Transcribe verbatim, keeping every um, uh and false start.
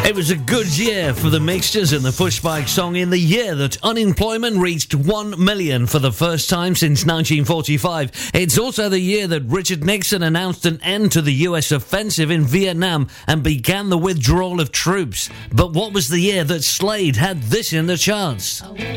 It was a good year for the Mixtures and the Push Bike song in the year that unemployment reached one million for the first time since nineteen forty-five. It's also the year that Richard Nixon announced an end to the U S offensive in Vietnam and began the withdrawal of troops. But what was the year that Slade had this in the charts?